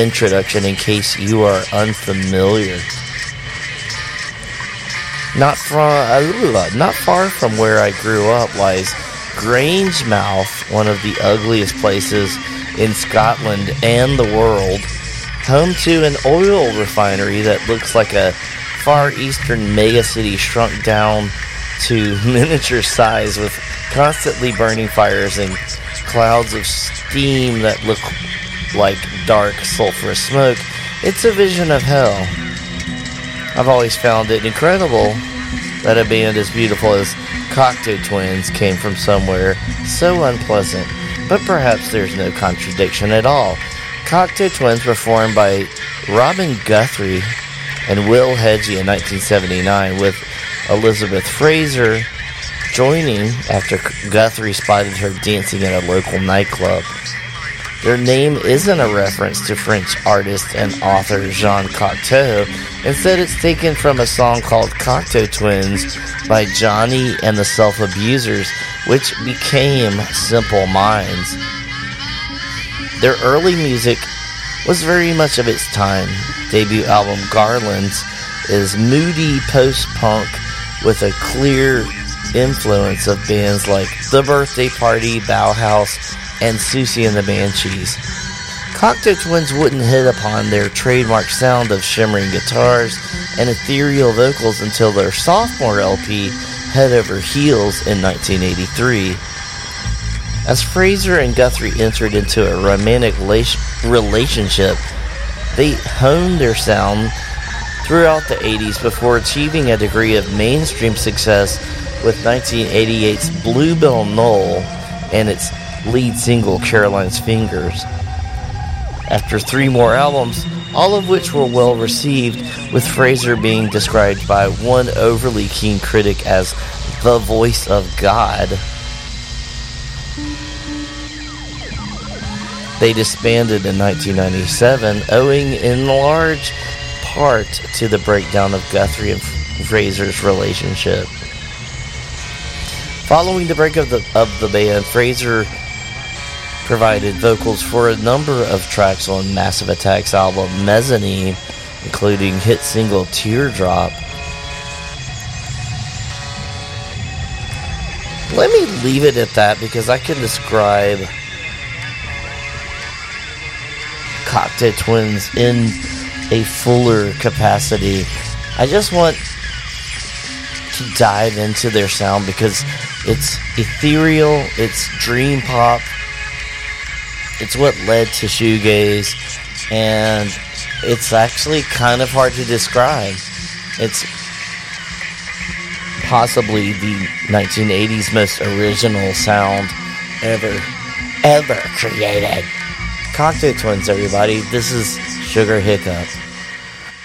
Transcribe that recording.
introduction in case you are unfamiliar. Not far from where I grew up lies Grangemouth, one of the ugliest places in Scotland and the world, home to an oil refinery that looks like a Far Eastern megacity shrunk down to miniature size, with constantly burning fires and clouds of steam that look like dark sulfurous smoke. It's a vision of hell. I've always found it incredible that a band as beautiful as Cocteau Twins came from somewhere so unpleasant, but perhaps there's no contradiction at all. Cocteau Twins were formed by Robin Guthrie and Will Hedgie in 1979, with Elizabeth Fraser joining after Guthrie spotted her dancing at a local nightclub. Their name isn't a reference to French artist and author Jean Cocteau. Instead, it's taken from a song called Cocteau Twins by Johnny and the Self-Abusers, which became Simple Minds. Their early music was very much of its time. Debut album Garlands is moody post-punk with a clear influence of bands like The Birthday Party, Bauhaus, and Susie and the Banshees. Cocteau Twins wouldn't hit upon their trademark sound of shimmering guitars and ethereal vocals until their sophomore LP, Head Over Heels, in 1983. As Fraser and Guthrie entered into a romantic relationship, they honed their sound throughout the 80s before achieving a degree of mainstream success with 1988's Bluebell Knoll and its lead single Caroline's Fingers. After 3 more albums, all of which were well received, with Fraser being described by one overly keen critic as the voice of God, they disbanded in 1997, owing in large part to the breakdown of Guthrie and Fraser's relationship. Following the break of the band, Fraser provided vocals for a number of tracks on Massive Attack's album Mezzanine, including hit single Teardrop. Let me leave it at that because I can describe Cocteau Twins in a fuller capacity. I just want to dive into their sound because it's ethereal, it's dream pop, it's what led to shoegaze, and it's actually kind of hard to describe. It's possibly the 1980s most original sound ever created. Cocteau Twins, everybody. This is Sugar Hiccup.